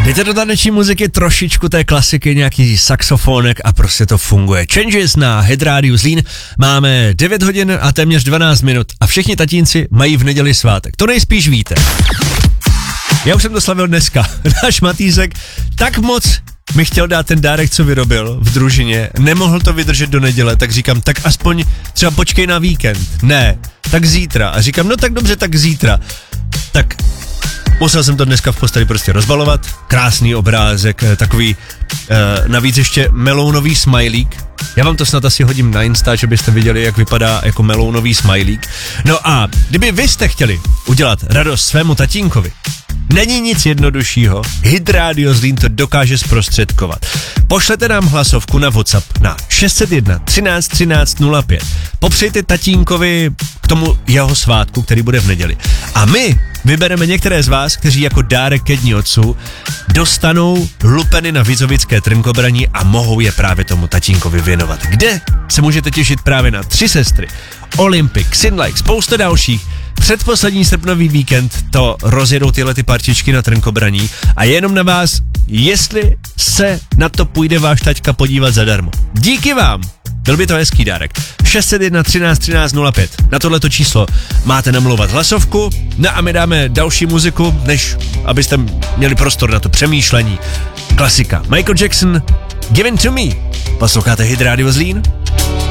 Dejte do taneční muziky trošičku té klasiky, nějaký saxofónek a prostě to funguje. Changes na Hit Radio Zlín. Máme 9 hodin a téměř 12 minut a všichni tatínci mají v neděli svátek. To nejspíš víte. Já už jsem to slavil dneska. Náš Matýsek tak moc mi chtěl dát ten dárek, co vyrobil v družině. Nemohl to vydržet do neděle, tak říkám, tak aspoň třeba počkej na víkend. Ne, tak zítra. A říkám, no tak dobře, tak zítra. Tak musel jsem to dneska v posteli prostě rozbalovat. Krásný obrázek, takový navíc ještě melounový smajlík. Já vám to snad asi hodím na Insta, že byste viděli, jak vypadá jako melounový smajlík. No a kdyby vy jste chtěli udělat radost svému tatínkovi, není nic jednoduššího, Hit Radio Zlín to dokáže zprostředkovat. Pošlete nám hlasovku na WhatsApp na 601 13 13 05. Popřejte tatínkovi k tomu jeho svátku, který bude v neděli. A my vybereme některé z vás, kteří jako dárek ke dní otců dostanou lupeny na Vizovické trnkobraní a mohou je právě tomu tatínkovi věnovat. Kde se můžete těšit právě na 3 sestry, Olympic, Synlike, spousta dalších. Předposlední srpnový víkend to rozjedou tyhle ty partičky na trnkobraní a je jenom na vás, jestli se na to půjde váš taťka podívat zadarmo. Díky vám! Byl by to hezký dárek. 601 13 13 05. Na tohleto číslo máte namlouvat hlasovku. No a my dáme další muziku, než abyste měli prostor na to přemýšlení. Klasika. Michael Jackson, Give It To Me. Posloucháte Hit Radio Zlín?